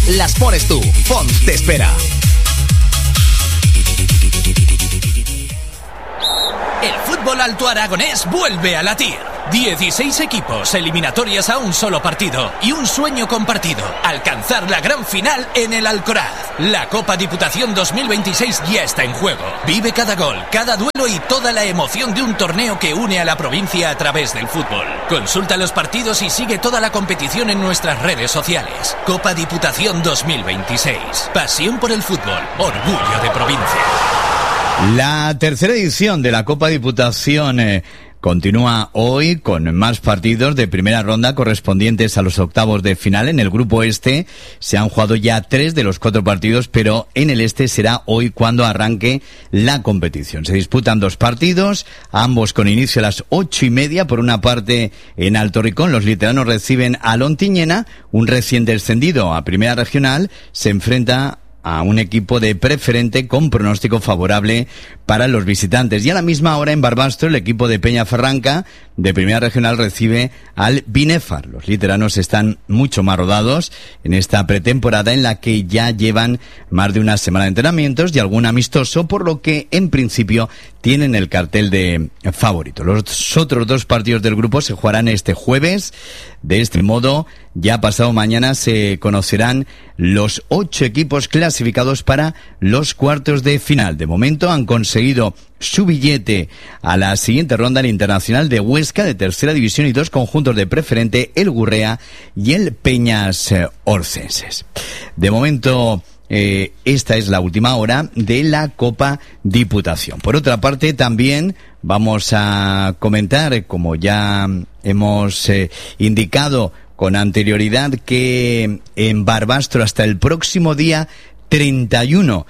las pones tú. Font te espera. El fútbol alto aragonés vuelve a latir. 16 equipos, eliminatorias a un solo partido y un sueño compartido: alcanzar la gran final en el Alcoraz. La Copa Diputación 2026 ya está en juego. Vive cada gol, cada duelo y toda la emoción de un torneo que une a la provincia a través del fútbol. Consulta los partidos y sigue toda la competición en nuestras redes sociales. Copa Diputación 2026. Pasión por el fútbol, orgullo de provincia. La tercera edición de la Copa Diputación continúa hoy con más partidos de primera ronda correspondientes a los octavos de final. En el grupo este se han jugado ya 3 de los 4 partidos, pero en el este será hoy cuando arranque la competición. Se disputan 2 partidos, ambos con inicio a las 8:30. Por una parte, en Alto Ricón, los literanos reciben a Lontiñena, un recién descendido a primera regional, se enfrenta a un equipo de Preferente con pronóstico favorable para los visitantes. Y a la misma hora en Barbastro, el equipo de Peñaferranca de primera regional recibe al Binefar. Los literanos están mucho más rodados en esta pretemporada, en la que ya llevan más de una semana de entrenamientos y algún amistoso, por lo que en principio tienen el cartel de favorito. Los otros 2 partidos del grupo se jugarán este jueves. De este modo, ya pasado mañana se conocerán los 8 equipos clasificados para los cuartos de final. De momento han conseguido su billete a la siguiente ronda: el Internacional de Huesca, de tercera división, y 2 conjuntos de Preferente, el Gurrea y el Peñas Orcenses. De momento, esta es la última hora de la Copa Diputación. Por otra parte, también vamos a comentar, como ya hemos indicado con anterioridad, que en Barbastro hasta el próximo día 31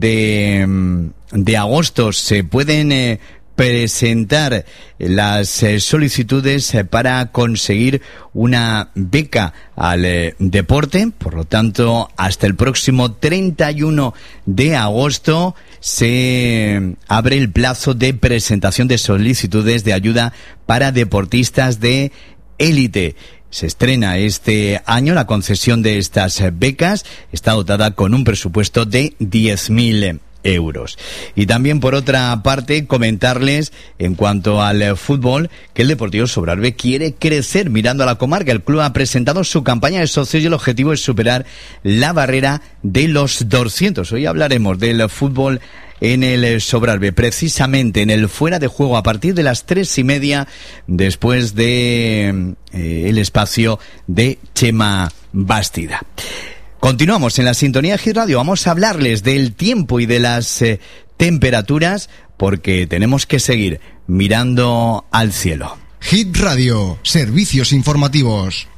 de agosto se pueden presentar las solicitudes para conseguir una beca al deporte. Por lo tanto, hasta el próximo 31 de agosto se abre el plazo de presentación de solicitudes de ayuda para deportistas de élite. Se estrena este año la concesión de estas becas. Está dotada con un presupuesto de 10.000 euros. Y también, por otra parte, comentarles en cuanto al fútbol que el Deportivo Sobrarbe quiere crecer mirando a la comarca. El club ha presentado su campaña de socios y el objetivo es superar la barrera de los 200. Hoy hablaremos del fútbol en el Sobrarbe, precisamente en el fuera de juego, a partir de las 3:30, después de el espacio de Chema Bastida. Continuamos en la sintonía de Hit Radio. Vamos a hablarles del tiempo y de las temperaturas, porque tenemos que seguir mirando al cielo. Hit Radio, servicios informativos.